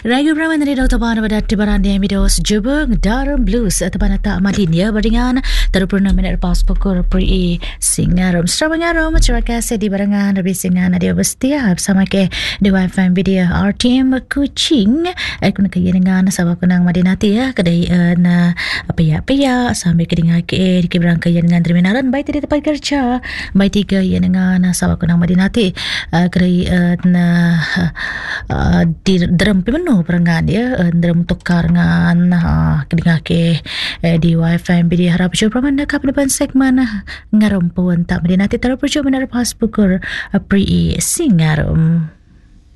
Ragu Brahman dari Dr. Bana pada tibaran di Amidos Jubung Darum Blues Tabana tak Madinia beringan terpurna minit lepas pukul pri singarum Strabangarum masyarakat di barangan lebih singan ada bestia bersama ke Dewa FM Video RTM Kuching aku nak dengan sabab kenang Madinati ya kedai na apa sampai kedinga ke di berangkai dengan terminalan baik di tempat kerja baik tiga ya dengan sabab kenang Madinati kedai na di dalam pemenuh perangan ya dalam tukar dengan kedinga ke di WiFi BD harap cuba mana kap depan segmen ngarum pun tak Madinati terus cuba menar pas pukul pri singarum.